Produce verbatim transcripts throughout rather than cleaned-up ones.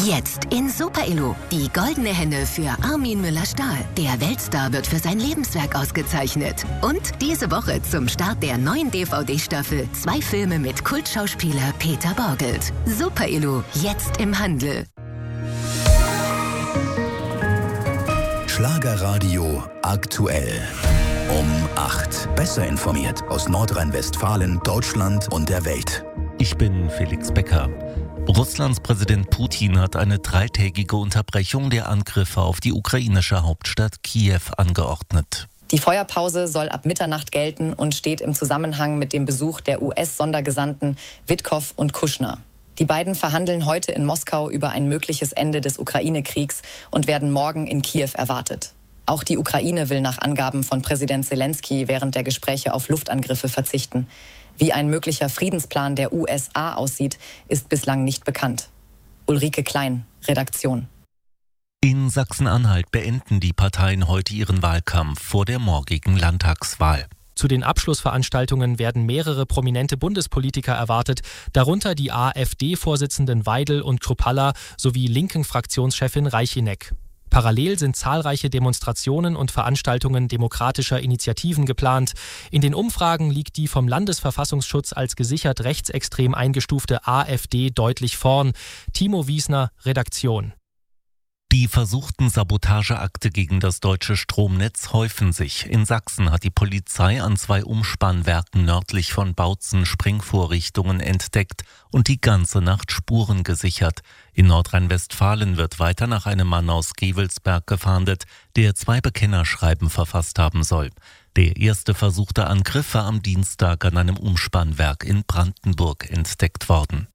Jetzt in Super-Elo. Die goldene Henne für Armin Müller-Stahl. Der Weltstar wird für sein Lebenswerk ausgezeichnet. Und diese Woche zum Start der neuen D V D-Staffel zwei Filme mit Kultschauspieler Peter Borgelt. Super-Elo, jetzt im Handel. Schlagerradio aktuell. Um acht. Besser informiert aus Nordrhein-Westfalen, Deutschland und der Welt. Ich bin Felix Becker. Russlands Präsident Putin hat eine dreitägige Unterbrechung der Angriffe auf die ukrainische Hauptstadt Kiew angeordnet. Die Feuerpause soll ab Mitternacht gelten und steht im Zusammenhang mit dem Besuch der U S-Sondergesandten Witkow und Kushner. Die beiden verhandeln heute in Moskau über ein mögliches Ende des Ukraine-Kriegs und werden morgen in Kiew erwartet. Auch die Ukraine will nach Angaben von Präsident Zelensky während der Gespräche auf Luftangriffe verzichten. Wie ein möglicher Friedensplan der U S A aussieht, ist bislang nicht bekannt. Ulrike Klein, Redaktion. In Sachsen-Anhalt beenden die Parteien heute ihren Wahlkampf vor der morgigen Landtagswahl. Zu den Abschlussveranstaltungen werden mehrere prominente Bundespolitiker erwartet, darunter die AfD-Vorsitzenden Weidel und Kruppalla sowie linken Fraktionschefin Reichinek. Parallel sind zahlreiche Demonstrationen und Veranstaltungen demokratischer Initiativen geplant. In den Umfragen liegt die vom Landesverfassungsschutz als gesichert rechtsextrem eingestufte AfD deutlich vorn. Timo Wiesner, Redaktion. Die versuchten Sabotageakte gegen das deutsche Stromnetz häufen sich. In Sachsen hat die Polizei an zwei Umspannwerken nördlich von Bautzen Sprengvorrichtungen entdeckt und die ganze Nacht Spuren gesichert. In Nordrhein-Westfalen wird weiter nach einem Mann aus Gevelsberg gefahndet, der zwei Bekennerschreiben verfasst haben soll. Der erste versuchte Angriff war am Dienstag an einem Umspannwerk in Brandenburg entdeckt worden.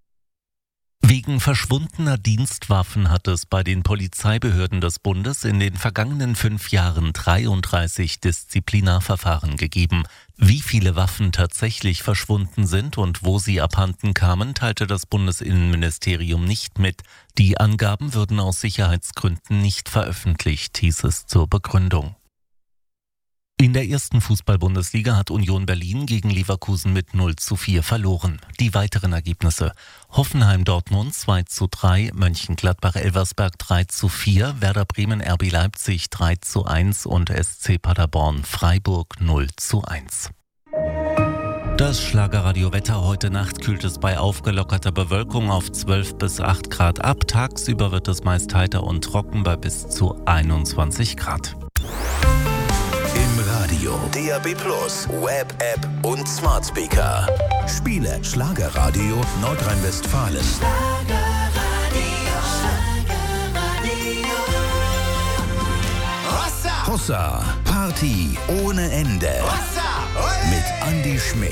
Wegen verschwundener Dienstwaffen hat es bei den Polizeibehörden des Bundes in den vergangenen fünf Jahren dreiunddreißig Disziplinarverfahren gegeben. Wie viele Waffen tatsächlich verschwunden sind und wo sie abhanden kamen, teilte das Bundesinnenministerium nicht mit. Die Angaben würden aus Sicherheitsgründen nicht veröffentlicht, hieß es zur Begründung. In der ersten Fußball-Bundesliga hat Union Berlin gegen Leverkusen mit null zu vier verloren. Die weiteren Ergebnisse: Hoffenheim-Dortmund zwei zu drei, Mönchengladbach-Elversberg drei zu vier, Werder Bremen-R B Leipzig drei zu eins und S C Paderborn-Freiburg null zu eins. Das Schlagerradio-Wetter: Heute Nacht kühlt es bei aufgelockerter Bewölkung auf zwölf bis acht Grad ab. Tagsüber wird es meist heiter und trocken bei bis zu einundzwanzig Grad. Im Radio, D A B Plus, Web, App und Smart Speaker. Spiele Schlagerradio Nordrhein-Westfalen. Schlagerradio. Hossa, Party ohne Ende. Mit Andi Schmidt.